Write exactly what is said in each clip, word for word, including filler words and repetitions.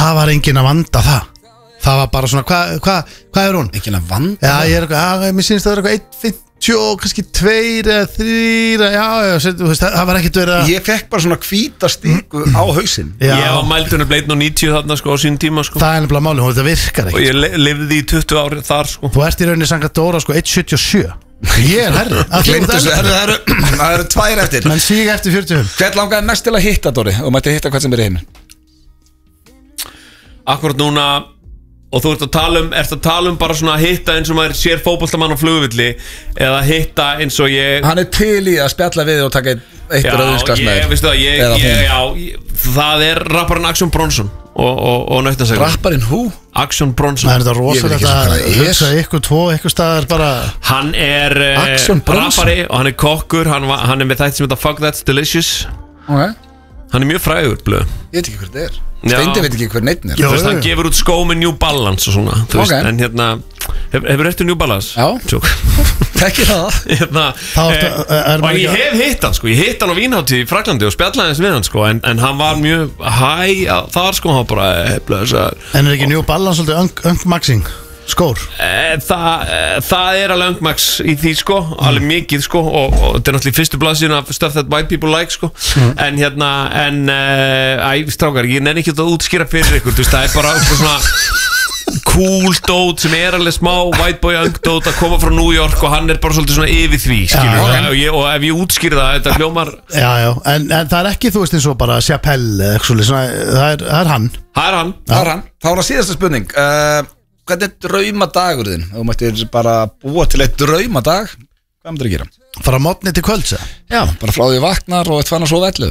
það var enginn að vanda það. Það var bara svona, hvað hva, hva er hún? Enginn að vanda Já, ég er eitthvað, mér sýnist það er eitthvað eitt fimmtíu og kannski tveir eða þrír, já, já, þú veist, það var ekkert verið að... Ég fekk bara svona hvíta stíku á hausinn. Ég var mældunum bleitn og níutíu þarna sko á sín tíma sko. Það er nefnilega málið, þetta virkar ekki. Og ég lifði í tuttugu ári þar sko. Þú ert í rauninni samkvæmt Dóra sko eitt sjötíu og sjö. Ég er herri. Það eru tvær eftir. Menn síg eftir fjörutíu. Hvern langaði mest til að hitta, Dóri? Og mætti hitta hvern sem er í heiminn? Akkurat núna. Og þú ert að tala um, ert að tala um bara svona hitta eins og maður sér fótboltamann á flugvilli eða hitta eins og ég Hann er til í að spjalla við og taka eitt rauðinsglas með þér. Já, ég, veistu það, ég, ég, já, ég, það er rapparinn Action Bronson og, og, og nautnasegur. Rapparinn hú? Action Bronson. Það er þetta rosalegt að hugsa ykkur tvo, ykkur staðar bara Hann er rappari og hann er kokkur, hann, hann er með þætt sem þetta Fuck That's Delicious. Ok. Hann er mjög frægur, blöð. Ég veit ekki hver þetta er. Steindi veit ekki hver neitt er. Þú veist, hann gefur út skó með New Balance og svona. Þú veist, okay. En hérna hef, Hefur eftir New Balance? Já. Tjók. Tekki það. Hérna eh, Og ég hef hitt hann sko. Ég hitt hann á Vínhátíð í Fraklandi og spjallaði eins við hann sko. En, en hann var mjög hæ þar sko. Hann bara blöð, En er ekki New Balance svolítið ung-maxing? Skór e, það, e, það er alveg öngmax í því sko, alveg mikið sko og, og þetta er náttúrulega í fyrstu blaðsíðun af stuff that white people like sko mm. en hérna, en æ, strákar, ég nenni ekki að útskýra fyrir ykkur, þú veist, það er bara svona cool dót sem er alveg smá white boy öng dót að koma frá New York og hann er bara svolítið svona yfir því, skilur ja, okay. og, ég, og ef ég útskýra það, þetta hljómar Já, já, en, en það er ekki, þú veist, eins og bara Chappelle eða eitthvað svona, það er, það er hann Það er hann Það er hann, þá er það síðasta spurning uh, Hvernig er draumadagur þinn? Þú mættir bara búa til eitt draumadag Hvað myndir að gera? Fara mótni til kvölds Já, bara frá því vaknar og eitt fann að svo velluð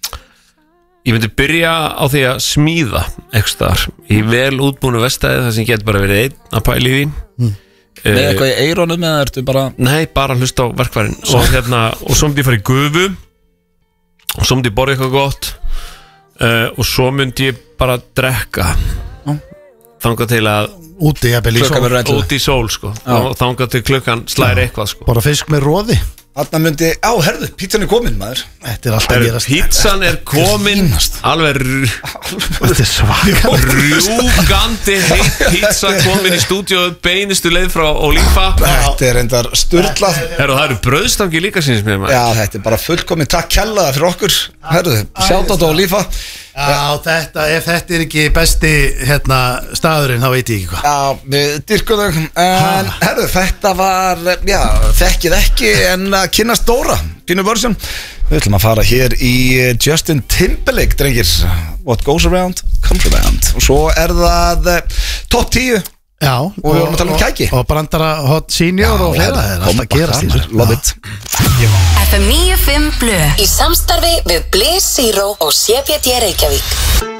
Ég myndi byrja á því að smíða eitthvað þar í vel útbúinu vestæði þar sem getur bara verið einn að pæla í því mm. Með uh, eitthvað í eirónum eða ertu bara Nei, bara hlusta á verkfærin og, hérna, og svo myndi ég fara í gufu og svo myndi ég borða eitthvað gott uh, og svo myndi ég bara drekka mm. Þangað til að Úti, ég beli í sól Úti í sól, sko og þangað til klukkan slæri eitthvað, sko Bara fisk með roði Þarna myndi, á, herðu, pítsan er komin, maður Þetta er alltaf að gerast Pítsan er komin Alveg Þetta er svaka Rjúgandi heitt pítsa komin í stúdíu Beinustu leið frá Ólífa Þetta er reyndar sturlað Herru, það eru brauðstangi líka síns með maður Já, þetta er bara fullkomin, takk kjallaða fyrir okkur Herru, sjátt á þetta Ólífa Já, þetta, ef þetta er ekki besti hérna, staðurinn, þá veit ég ekki hvað Já, við dyrkum þau En, herru, þetta var, já, þekkið ekki En að kynnast Dóra, pínu version Við ætlum að fara hér í Justin Timberlake, drengir What goes around, comes around Og svo er það top tíu Já, og við vorum að tala um kæki Og brandara hot senior og fleira Það er alltaf að gerast í þessu Love it F M níutíu og fimm Blö í samstarfi við Bliss Zero og C B D Reykjavík